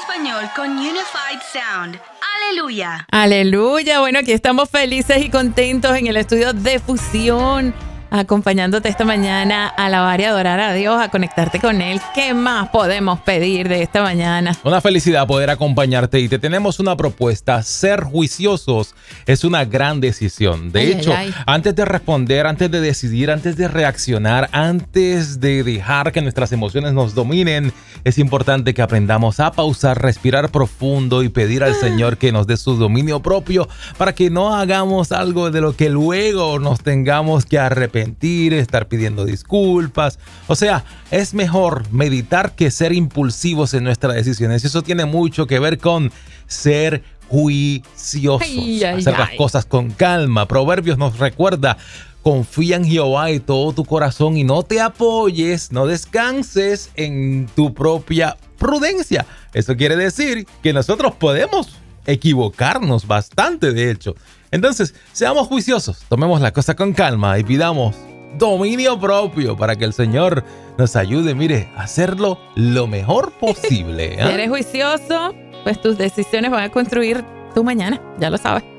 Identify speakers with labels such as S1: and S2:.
S1: español con Unified Sound. ¡Aleluya!
S2: ¡Aleluya! Bueno, aquí estamos felices y contentos en el estudio de Fusión, acompañándote esta mañana a alabar y adorar a Dios, a conectarte con Él. ¿Qué más podemos pedir de esta mañana?
S3: Una felicidad poder acompañarte y te tenemos una propuesta. Ser juiciosos es una gran decisión. De hecho, antes de responder, antes de decidir, antes de reaccionar, antes de dejar que nuestras emociones nos dominen, es importante que aprendamos a pausar, respirar profundo y pedir al Señor que nos dé su dominio propio para que no hagamos algo de lo que luego nos tengamos que arrepentir, estar pidiendo disculpas. O sea, es mejor meditar que ser impulsivos en nuestras decisiones. Eso tiene mucho que ver con ser juiciosos, hacer las cosas con calma. Proverbios nos recuerda: confía en Jehová de todo tu corazón y no te apoyes, no descanses en tu propia prudencia. Eso quiere decir que nosotros podemos equivocarnos bastante, de hecho. Entonces, seamos juiciosos, tomemos la cosa con calma y pidamos dominio propio para que el Señor nos ayude, mire, a hacerlo lo mejor posible.
S2: Si eres juicioso, pues tus decisiones van a construir tu mañana, ya lo sabes.